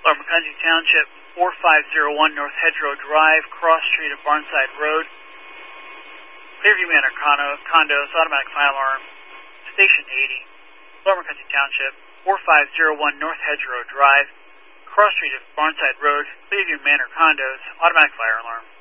Lower Mackenzie Township, 4501 North Hedgerow Drive, cross street of Barnside Road. Clearview Manor condos, automatic fire alarm. Station 80, Lower Mackenzie Township, 4501 North Hedgerow Drive, cross street of Barnside Road, Clearview Manor condos, automatic fire alarm.